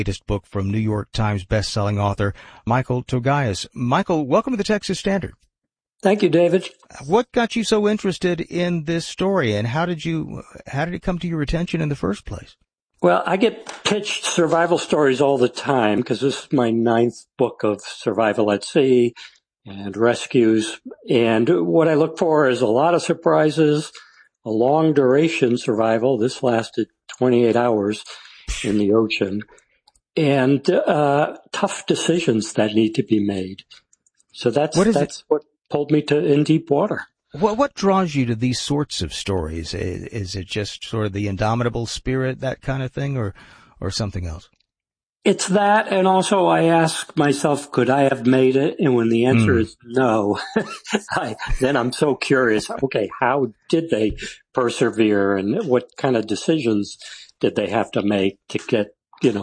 Latest book from New York Times bestselling author Michael Togias. Michael, welcome to the Texas Standard. Thank you, David. What got you so interested in this story, and how did it come to your attention in the first place? Well, I get pitched survival stories all the time because this is my 9th book of survival at sea and rescues. And what I look for is a lot of surprises, a long duration survival. This lasted 28 hours in the ocean, and tough decisions that need to be made. So that's what pulled me to In Deep Water. What draws you to these sorts of stories? Is it just sort of the indomitable spirit, that kind of thing, or something else? It's that, and also I ask myself, could I have made it? And when the answer is no, then I'm so curious. Okay, how did they persevere, and what kind of decisions did they have to make to get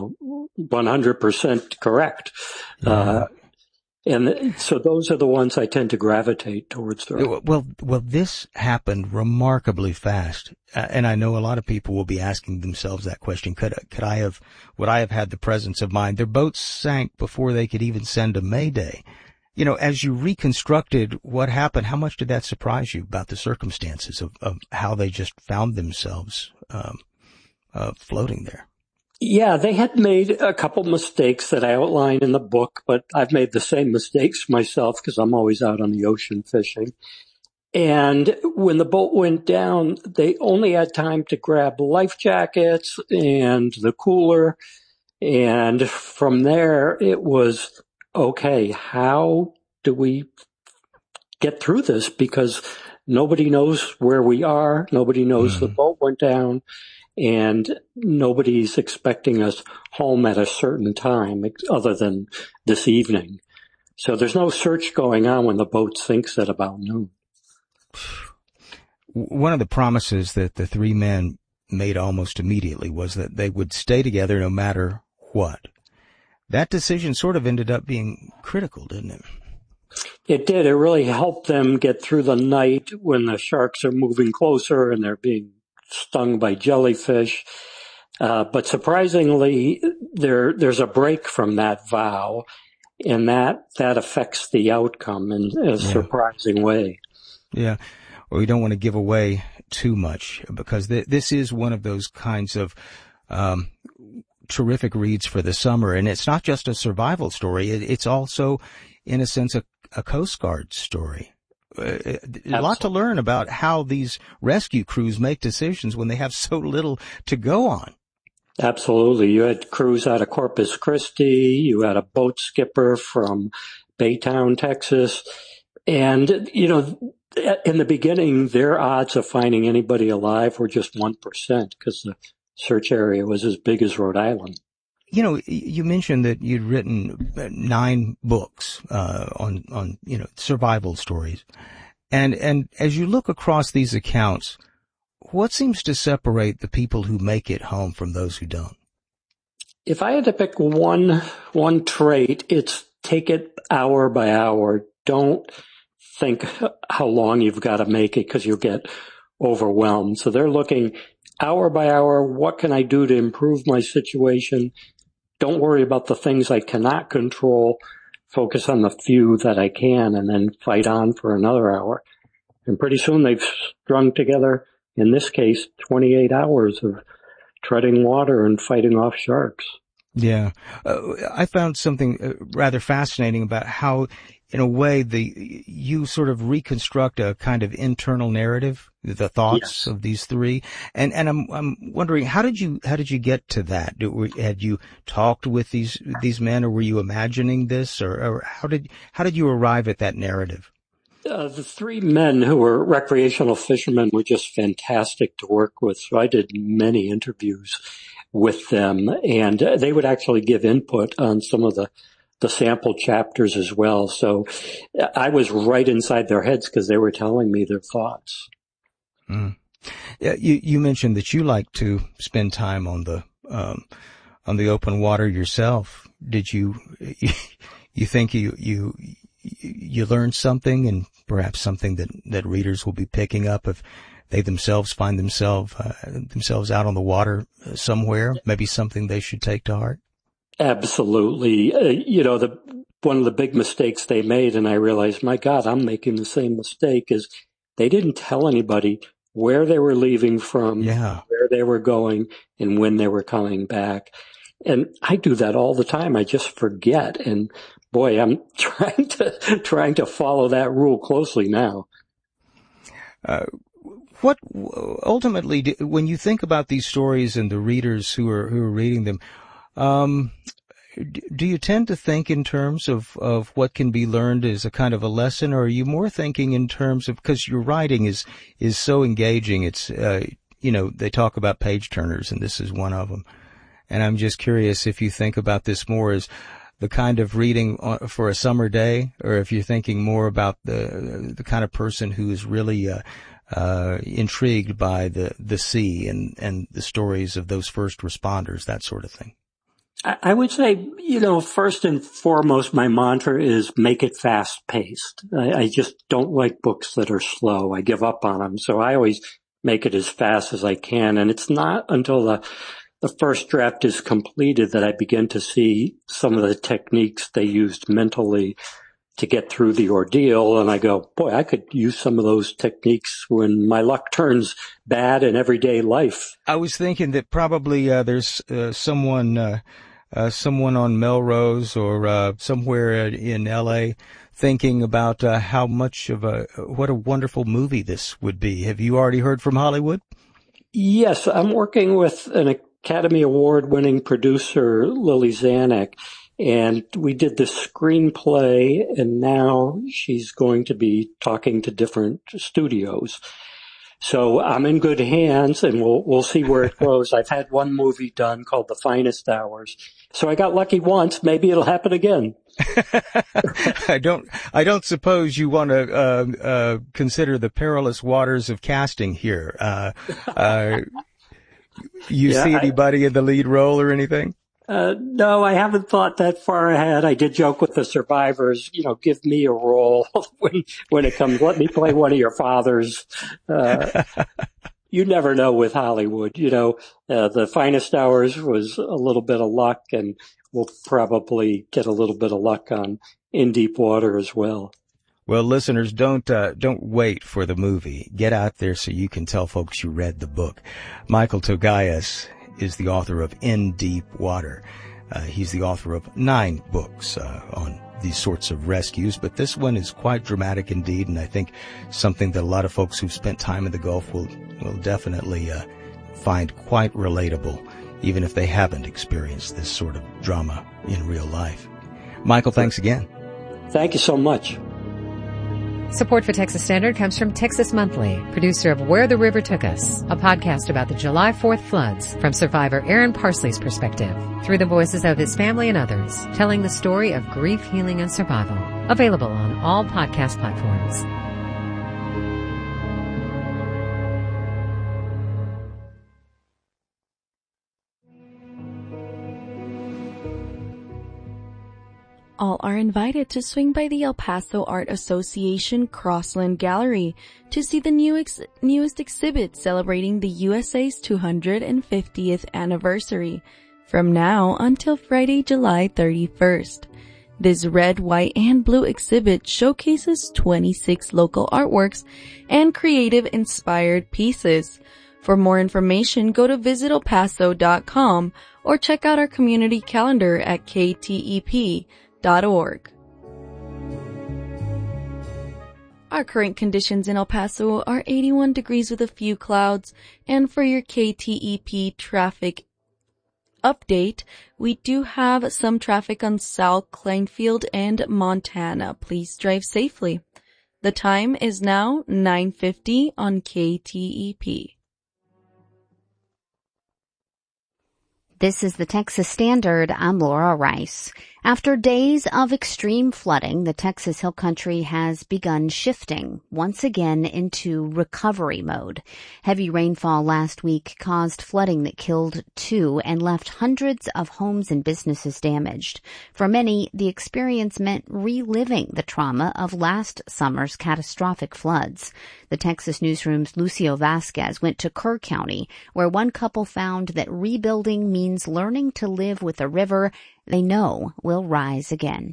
100% correct? And so those are the ones I tend to gravitate towards. Well, this happened remarkably fast, and I know a lot of people will be asking themselves that question: would I have had the presence of mind? Their boats sank before they could even send a mayday. As you reconstructed what happened, how much did that surprise you about the circumstances of how they just found themselves floating there? Yeah, they had made a couple mistakes that I outline in the book, but I've made the same mistakes myself because I'm always out on the ocean fishing. And when the boat went down, they only had time to grab life jackets and the cooler. And from there, it was, okay, how do we get through this? Because nobody knows where we are. Nobody knows the boat went down. And nobody's expecting us home at a certain time other than this evening. So there's no search going on when the boat sinks at about noon. One of the promises that the three men made almost immediately was that they would stay together no matter what. That decision sort of ended up being critical, didn't it? It did. It really helped them get through the night when the sharks are moving closer and they're being stung by jellyfish. But surprisingly, there's a break from that vow, and that affects the outcome in a surprising way. Yeah. Well, we don't want to give away too much because this is one of those kinds of terrific reads for the summer. And it's not just a survival story. It's also, in a sense, a Coast Guard story. A lot to learn about how these rescue crews make decisions when they have so little to go on. Absolutely. You had crews out of Corpus Christi. You had a boat skipper from Baytown, Texas. And, in the beginning, their odds of finding anybody alive were just 1% because the search area was as big as Rhode Island. You mentioned that you'd written 9 books on survival stories. And as you look across these accounts, what seems to separate the people who make it home from those who don't? If I had to pick one trait, it's take it hour by hour. Don't think how long you've got to make it because you'll get overwhelmed. So they're looking hour by hour, what can I do to improve my situation? Don't worry about the things I cannot control. Focus on the few that I can and then fight on for another hour. And pretty soon they've strung together, in this case, 28 hours of treading water and fighting off sharks. Yeah. I found something rather fascinating about how, in a way, you sort of reconstruct a kind of internal narrative, the thoughts of these three. And I'm wondering, how did you get to that? Had you talked with these men, or were you imagining this, or how did you arrive at that narrative? The 3 men who were recreational fishermen were just fantastic to work with. So I did many interviews with them, and they would actually give input on some of the sample chapters as well. So I was right inside their heads because they were telling me their thoughts. Yeah, you mentioned that you like to spend time on the open water yourself. Did you think you learned something, and perhaps something that readers will be picking up if they themselves find themselves out on the water somewhere, maybe something they should take to heart? Absolutely. One of the big mistakes they made, and I realized, my God, I'm making the same mistake, is they didn't tell anybody where they were leaving from, where they were going, and when they were coming back. And I do that all the time. I just forget. And boy, I'm trying to follow that rule closely now. What ultimately, when you think about these stories and the readers who are reading them, do you tend to think in terms of what can be learned as a kind of a lesson, or are you more thinking in terms of, because your writing is so engaging, it's, they talk about page turners, and this is one of them. And I'm just curious if you think about this more as the kind of reading for a summer day, or if you're thinking more about the kind of person who is really, intrigued by the sea and the stories of those first responders, that sort of thing. I would say, first and foremost, my mantra is make it fast paced. I just don't like books that are slow. I give up on them. So I always make it as fast as I can. And it's not until the first draft is completed that I begin to see some of the techniques they used mentally to get through the ordeal. And I go, boy, I could use some of those techniques when my luck turns bad in everyday life. I was thinking that probably there's someone on Melrose or somewhere in L.A. thinking about how much of what a wonderful movie this would be. Have you already heard from Hollywood? Yes, I'm working with an Academy Award-winning producer, Lily Zanuck, and we did the screenplay, and now she's going to be talking to different studios. So I'm in good hands, and we'll see where it goes. I've had one movie done called The Finest Hours. So I got lucky once. Maybe it'll happen again. I don't suppose you want to consider the perilous waters of casting here. See anybody in the lead role or anything? No, I haven't thought that far ahead. I did joke with the survivors, give me a role when it comes. Let me play one of your fathers. You never know with Hollywood, The Finest Hours was a little bit of luck, and we'll probably get a little bit of luck on In Deep Water as well. Well, listeners, don't wait for the movie. Get out there so you can tell folks you read the book. Michael Togias is the author of In Deep Water. He's the author of 9 books on these sorts of rescues, but this one is quite dramatic indeed, and I think something that a lot of folks who've spent time in the Gulf will definitely find quite relatable, even if they haven't experienced this sort of drama in real life. Michael, thanks again. Thank you so much. Support for Texas Standard comes from Texas Monthly, producer of Where the River Took Us, a podcast about the July 4th floods from survivor Aaron Parsley's perspective, through the voices of his family and others, telling the story of grief, healing, and survival. Available on all podcast platforms. All are invited to swing by the El Paso Art Association Crossland Gallery to see the newest exhibit celebrating the USA's 250th anniversary from now until Friday, July 31st. This red, white, and blue exhibit showcases 26 local artworks and creative inspired pieces. For more information, go to visitelpaso.com or check out our community calendar at ktep.org. Our current conditions in El Paso are 81 degrees with a few clouds, and for your KTEP traffic update, we do have some traffic on South Kleinfield and Montana. Please drive safely. The time is now 9:50 on KTEP. This is the Texas Standard. I'm Laura Rice. After days of extreme flooding, the Texas Hill Country has begun shifting once again into recovery mode. Heavy rainfall last week caused flooding that killed 2 and left hundreds of homes and businesses damaged. For many, the experience meant reliving the trauma of last summer's catastrophic floods. The Texas Newsroom's Lucio Vasquez went to Kerr County, where one couple found that rebuilding means learning to live with a river they know will rise again.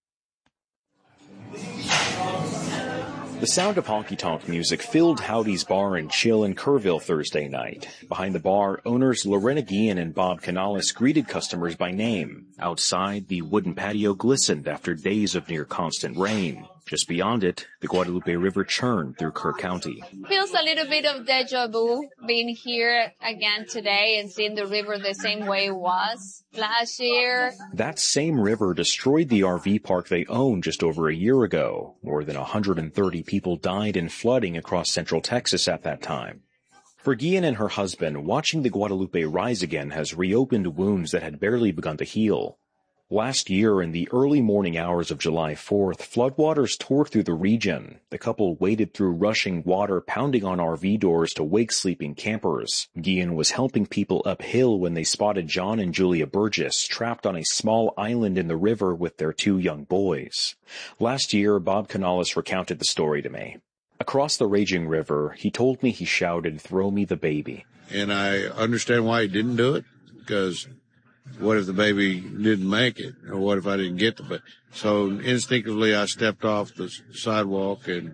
The sound of honky-tonk music filled Howdy's Bar and Chill in Kerrville Thursday night. Behind the bar, owners Lorena Guillen and Bob Canales greeted customers by name. Outside, the wooden patio glistened after days of near-constant rain. Just beyond it, the Guadalupe River churned through Kerr County. Feels a little bit of deja vu being here again today and seeing the river the same way it was last year. That same river destroyed the RV park they owned just over a year ago. More than 130 people died in flooding across central Texas at that time. For Guillen and her husband, watching the Guadalupe rise again has reopened wounds that had barely begun to heal. Last year, in the early morning hours of July 4th, floodwaters tore through the region. The couple waded through rushing water, pounding on RV doors to wake sleeping campers. Guillen was helping people uphill when they spotted John and Julia Burgess trapped on a small island in the river with their 2 young boys. Last year, Bob Canales recounted the story to me. Across the raging river, he told me he shouted, "Throw me the baby." And I understand why he didn't do it, because what if the baby didn't make it? Or what if I didn't get the baby? So instinctively, I stepped off the sidewalk and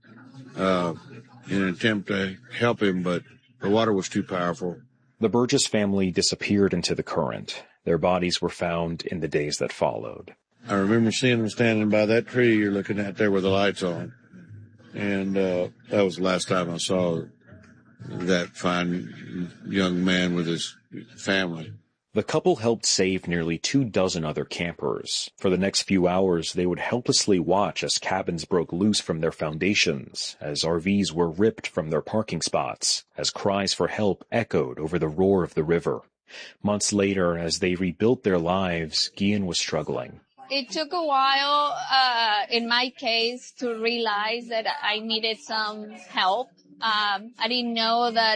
in an attempt to help him, but the water was too powerful. The Burgess family disappeared into the current. Their bodies were found in the days that followed. I remember seeing them standing by that tree you're looking at there with the lights on. And that was the last time I saw that fine young man with his family. The couple helped save nearly 24 other campers. For the next few hours, they would helplessly watch as cabins broke loose from their foundations, as RVs were ripped from their parking spots, as cries for help echoed over the roar of the river. Months later, as they rebuilt their lives, Guillen was struggling. It took a while, in my case, to realize that I needed some help. I didn't know that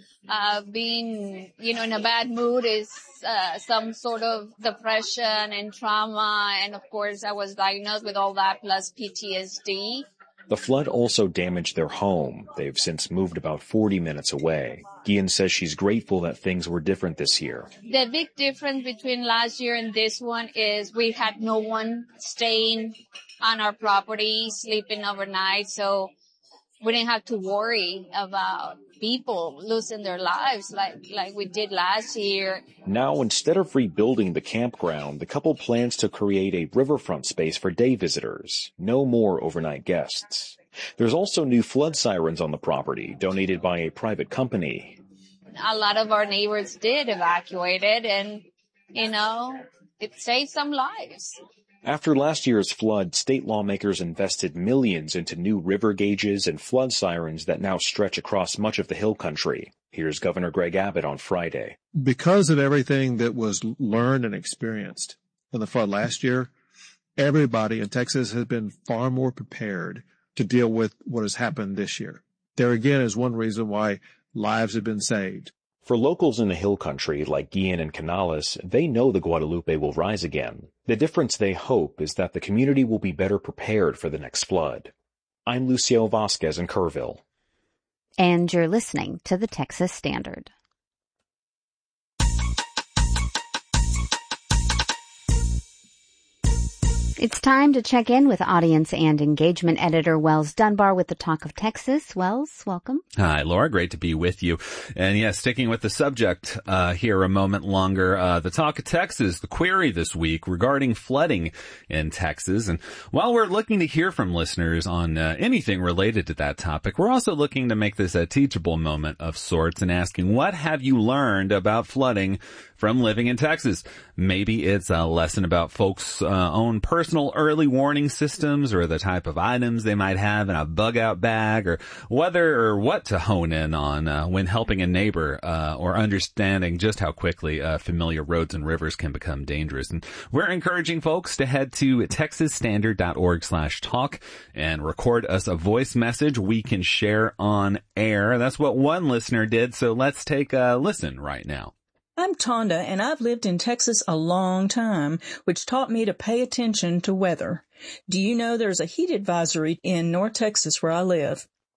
being, in a bad mood is some sort of depression and trauma. And of course, I was diagnosed with all that plus PTSD. The flood also damaged their home. They've since moved about 40 minutes away. Guillen says she's grateful that things were different this year. The big difference between last year and this one is we had no one staying on our property, sleeping overnight. So we didn't have to worry about people losing their lives like we did last year. Now, instead of rebuilding the campground, the couple plans to create a riverfront space for day visitors. No more overnight guests. There's also new flood sirens on the property, donated by a private company. A lot of our neighbors did evacuate it, and, it saved some lives. After last year's flood, state lawmakers invested millions into new river gauges and flood sirens that now stretch across much of the Hill Country. Here's Governor Greg Abbott on Friday. Because of everything that was learned and experienced in the flood last year, everybody in Texas has been far more prepared to deal with what has happened this year. There again is one reason why lives have been saved. For locals in the Hill Country like Guillen and Canales, they know the Guadalupe will rise again. The difference, they hope, is that the community will be better prepared for the next flood. I'm Lucio Vasquez in Kerrville. And you're listening to the Texas Standard. It's time to check in with audience and engagement editor Wells Dunbar with the Talk of Texas. Wells, welcome. Hi, Laura. Great to be with you. And yes, sticking with the subject here a moment longer, the Talk of Texas, the query this week regarding flooding in Texas. And while we're looking to hear from listeners on anything related to that topic, we're also looking to make this a teachable moment of sorts and asking, what have you learned about flooding from living in Texas? Maybe it's a lesson about folks' own personal early warning systems or the type of items they might have in a bug-out bag, or whether or what to hone in on when helping a neighbor or understanding just how quickly familiar roads and rivers can become dangerous. And we're encouraging folks to head to texasstandard.org/talk and record us a voice message we can share on air. That's what one listener did, so let's take a listen right now. I'm Tonda, and I've lived in Texas a long time, which taught me to pay attention to weather. Do you know there's a heat advisory in North Texas where I live?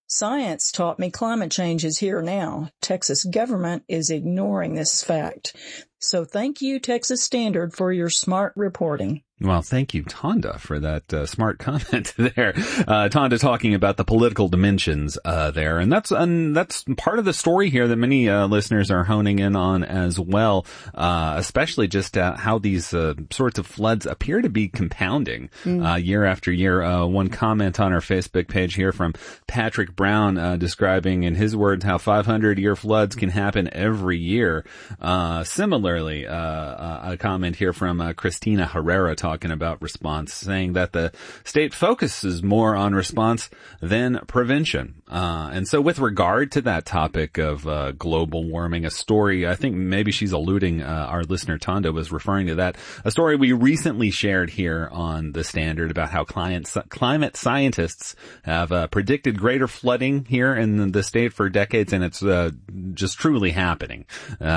Science taught me climate change is here now. Texas government is ignoring this fact. So thank you, Texas Standard, for your smart reporting. Well, thank you, Tonda, for that smart comment there. Tonda talking about the political dimensions there, and that's part of the story here that many listeners are honing in on as well, especially just how these sorts of floods appear to be compounding year after year. One comment on our Facebook page here from Patrick Brown describing, in his words, how 500-year floods can happen every year. Similarly, a comment here from Christina Herrera talking about response, saying that the state focuses more on response than prevention. And so with regard to that topic of global warming, a story, I think maybe she's alluding, our listener Tonda was referring to that, a story we recently shared here on The Standard about how climate scientists have predicted greater flooding here in the state for decades, and it's just truly happening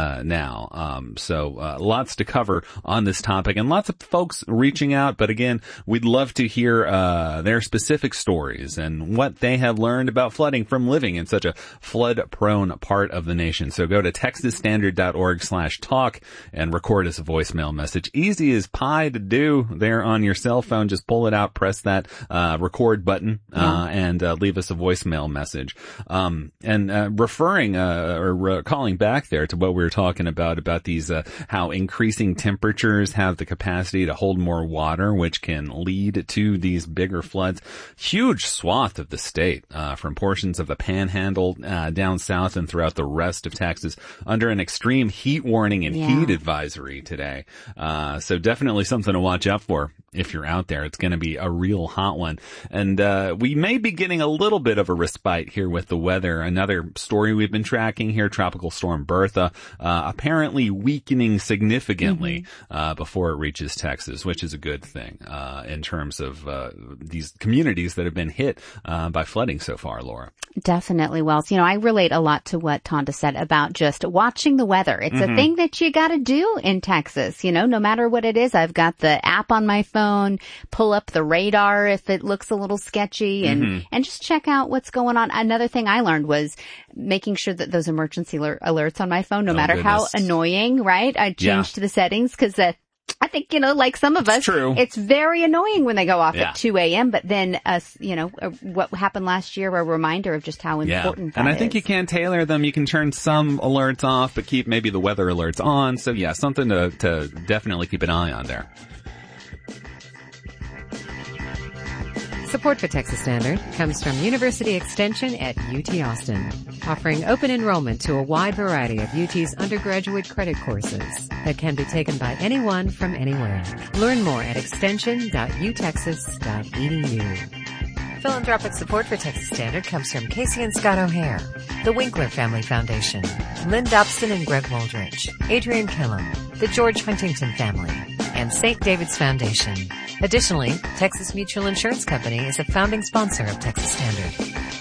now. So lots to cover on this topic, and lots of folks reaching out. But again, we'd love to hear their specific stories and what they have learned about flooding from living in such a flood-prone part of the nation. So go to texasstandard.org/talk and record us a voicemail message. Easy as pie to do there on your cell phone. Just pull it out, press that record button, and leave us a voicemail message. And referring or calling back there to what we were talking about these how increasing temperatures have the capacity to hold more water, which can lead to these bigger floods. Huge swath of the state, from portions of the Panhandle down south and throughout the rest of Texas, under an extreme heat warning and heat advisory today. So definitely something to watch out for if you're out there. It's going to be a real hot one. And we may be getting a little bit of a respite here with the weather. Another story we've been tracking here, Tropical Storm Bertha, apparently weakening significantly before it reaches Texas, which is a good thing in terms of these communities that have been hit by flooding so far, Laura. Definitely, Wells. I relate a lot to what Tonda said about just watching the weather. It's a thing that you got to do in Texas. No matter what it is. I've got the app on my phone, pull up the radar if it looks a little sketchy, and just check out what's going on. Another thing I learned was making sure that those emergency alerts on my phone, no matter how annoying, right? I changed to the settings because I think, like some of us, it's very annoying when they go off at 2 a.m. But then, what happened last year, a reminder of just how important that is. And I think you can tailor them. You can turn some alerts off, but keep maybe the weather alerts on. So something to definitely keep an eye on there. Support for Texas Standard comes from University Extension at UT Austin, offering open enrollment to a wide variety of UT's undergraduate credit courses that can be taken by anyone from anywhere. Learn more at extension.utexas.edu. Philanthropic support for Texas Standard comes from Casey and Scott O'Hare, the Winkler Family Foundation, Lynn Dobson and Greg Woldridge, Adrian Killam, the George Huntington Family, and St. David's Foundation. Additionally, Texas Mutual Insurance Company is a founding sponsor of Texas Standard.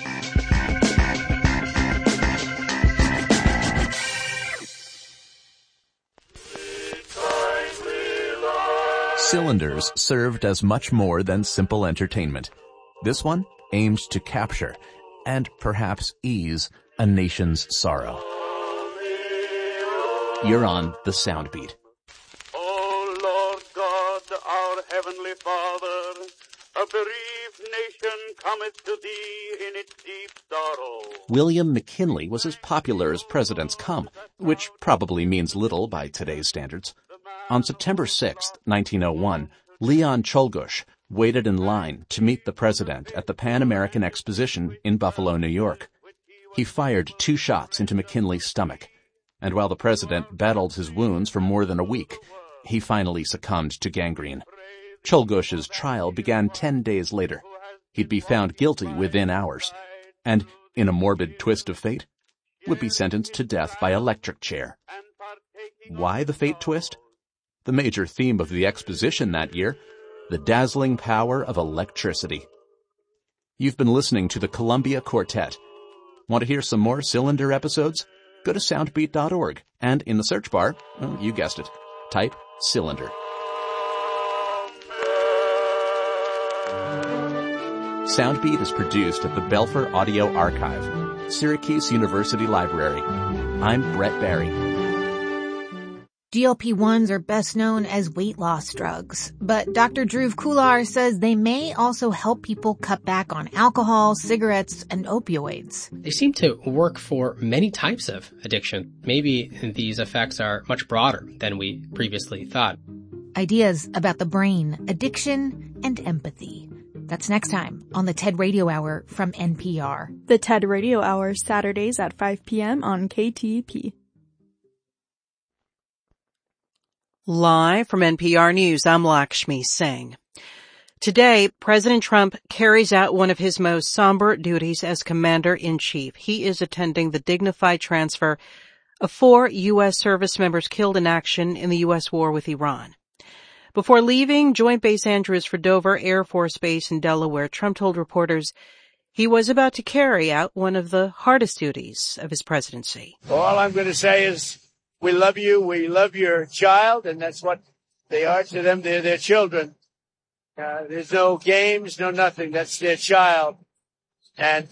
Cylinders served as much more than simple entertainment. This one aimed to capture, and perhaps ease, a nation's sorrow. You're on The Soundbeat. Our Heavenly Father, a bereaved nation cometh to thee in its deep sorrow. William McKinley was as popular as presidents come, which probably means little by today's standards. On September 6, 1901, Leon Czolgosz waited in line to meet the president at the Pan American Exposition in Buffalo, New York. He fired 2 shots into McKinley's stomach, and while the president battled his wounds for more than a week, he finally succumbed to gangrene. Czolgosz's trial began 10 days later. He'd be found guilty within hours, and, in a morbid twist of fate, would be sentenced to death by electric chair. Why the fate twist? The major theme of the exposition that year, the dazzling power of electricity. You've been listening to the Columbia Quartet. Want to hear some more Cylinder episodes? Go to soundbeat.org, and in the search bar, you guessed it, type Cylinder. Soundbeat is produced at the Belfer Audio Archive, Syracuse University Library. I'm Brett Barry. GLP-1s are best known as weight loss drugs, but Dr. Dhruv Kular says they may also help people cut back on alcohol, cigarettes, and opioids. They seem to work for many types of addiction. Maybe these effects are much broader than we previously thought. Ideas about the brain, addiction, and empathy. That's next time on the TED Radio Hour from NPR. The TED Radio Hour, Saturdays at 5 p.m. on KTP. Live from NPR News, I'm Lakshmi Singh. Today, President Trump carries out one of his most somber duties as Commander-in-Chief. He is attending the dignified transfer of 4 U.S. service members killed in action in the U.S. war with Iran. Before leaving Joint Base Andrews for Dover Air Force Base in Delaware, Trump told reporters he was about to carry out one of the hardest duties of his presidency. All I'm going to say is, we love you. We love your child, and that's what they are to them. They're their children. There's no games, no nothing. That's their child. And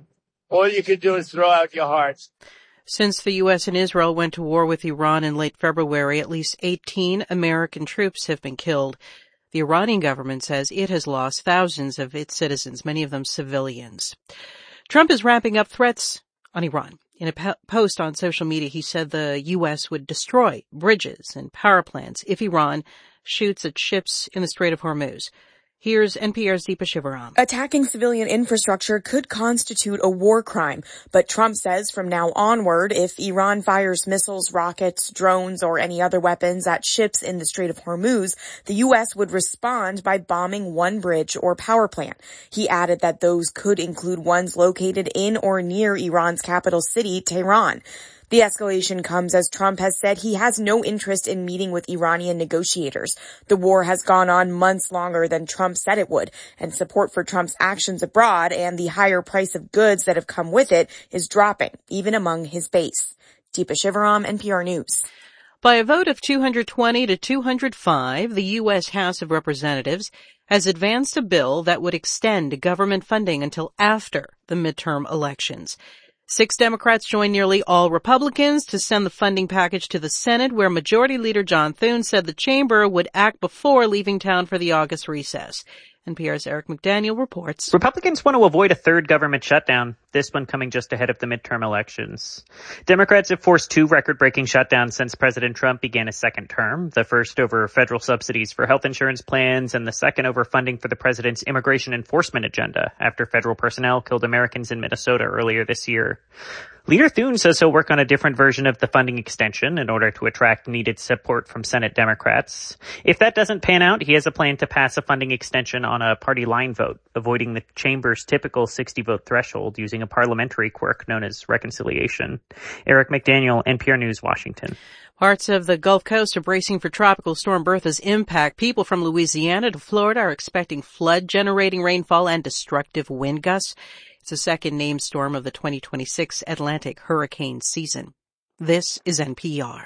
all you can do is throw out your hearts. Since the U.S. and Israel went to war with Iran in late February, at least 18 American troops have been killed. The Iranian government says it has lost thousands of its citizens, many of them civilians. Trump is ramping up threats on Iran. In a post on social media, he said the U.S. would destroy bridges and power plants if Iran shoots at ships in the Strait of Hormuz. Here's NPR's Deepa Shivaram. Attacking civilian infrastructure could constitute a war crime, but Trump says from now onward, if Iran fires missiles, rockets, drones, or any other weapons at ships in the Strait of Hormuz, the U.S. would respond by bombing one bridge or power plant. He added that those could include ones located in or near Iran's capital city, Tehran. The escalation comes as Trump has said he has no interest in meeting with Iranian negotiators. The war has gone on months longer than Trump said it would, and support for Trump's actions abroad and the higher price of goods that have come with it is dropping, even among his base. Deepa Shivaram, NPR News. By a vote of 220 to 205, the U.S. House of Representatives has advanced a bill that would extend government funding until after the midterm elections. 6 Democrats joined nearly all Republicans to send the funding package to the Senate, where Majority Leader John Thune said the chamber would act before leaving town for the August recess. NPR's Eric McDaniel reports. Republicans want to avoid a third government shutdown, this one coming just ahead of the midterm elections. Democrats have forced 2 record-breaking shutdowns since President Trump began his second term, the first over federal subsidies for health insurance plans and the second over funding for the president's immigration enforcement agenda after federal personnel killed Americans in Minnesota earlier this year. Leader Thune says he'll work on a different version of the funding extension in order to attract needed support from Senate Democrats. If that doesn't pan out, he has a plan to pass a funding extension on a party line vote, avoiding the chamber's typical 60-vote threshold using a parliamentary quirk known as reconciliation. Eric McDaniel, NPR News, Washington. Parts of the Gulf Coast are bracing for Tropical Storm Bertha's impact. People from Louisiana to Florida are expecting flood-generating rainfall and destructive wind gusts. It's the second named storm of the 2026 Atlantic hurricane season. This is NPR.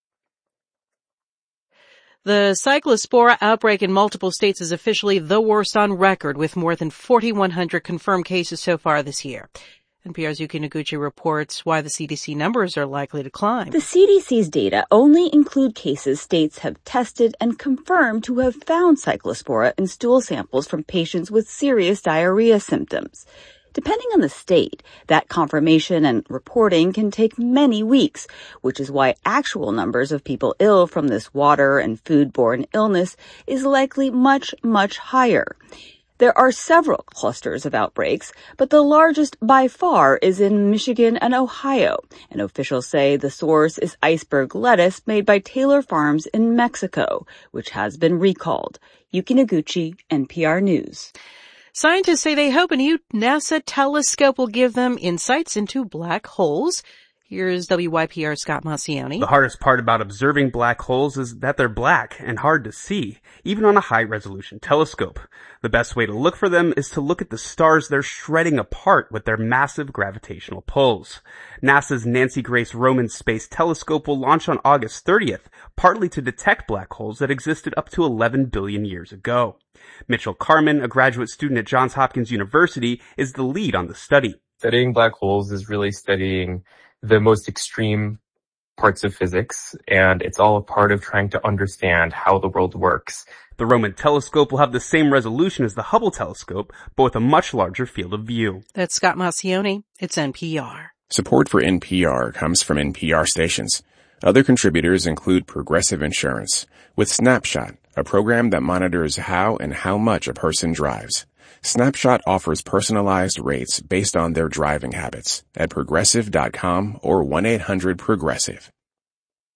The Cyclospora outbreak in multiple states is officially the worst on record, with more than 4,100 confirmed cases so far this year. NPR's Yuki Noguchi reports why the CDC numbers are likely to climb. The CDC's data only include cases states have tested and confirmed to have found Cyclospora in stool samples from patients with serious diarrhea symptoms. Depending on the state, that confirmation and reporting can take many weeks, which is why actual numbers of people ill from this water and foodborne illness is likely much, much higher. There are several clusters of outbreaks, but the largest by far is in Michigan and Ohio, and officials say the source is iceberg lettuce made by Taylor Farms in Mexico, which has been recalled. Yuki Noguchi, NPR News. Scientists say they hope a new NASA telescope will give them insights into black holes. Here's WYPR Scott Maucione. The hardest part about observing black holes is that they're black and hard to see, even on a high-resolution telescope. The best way to look for them is to look at the stars they're shredding apart with their massive gravitational pulls. NASA's Nancy Grace Roman Space Telescope will launch on August 30th, partly to detect black holes that existed up to 11 billion years ago. Mitchell Carman, a graduate student at Johns Hopkins University, is the lead on the study. Studying black holes is really studying the most extreme parts of physics, and it's all a part of trying to understand how the world works. The Roman telescope will have the same resolution as the Hubble telescope, but with a much larger field of view. That's Scott Maucione. It's NPR. Support for NPR comes from NPR stations. Other contributors include Progressive Insurance, with Snapshot, a program that monitors how and how much a person drives. Snapshot offers personalized rates based on their driving habits at Progressive.com or 1-800-PROGRESSIVE.